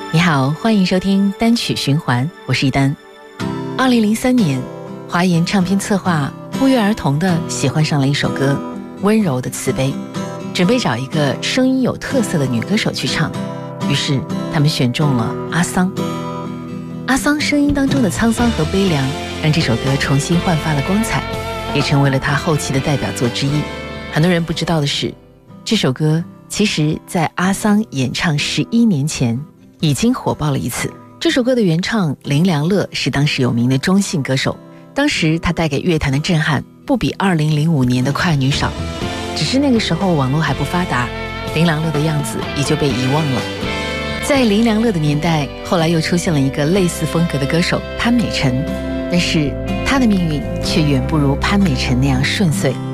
你好，欢迎收听单曲循环，我是一丹。2003年，华研唱片策划不约而同地喜欢上了一首歌《温柔的慈悲》，准备找一个声音有特色的女歌手去唱，于是他们选中了阿桑。阿桑声音当中的沧桑和悲凉，让这首歌重新焕发了光彩，也成为了他后期的代表作之一。很多人不知道的是，这首歌其实在阿桑演唱11年前已经火爆了一次。这首歌的原唱林良乐是当时有名的中性歌手，当时他带给乐坛的震撼不比2005年的快女少，只是那个时候网络还不发达，林良乐的样子也就被遗忘了。在林良乐的年代，后来又出现了一个类似风格的歌手潘美辰，但是他的命运却远不如潘美辰那样顺遂。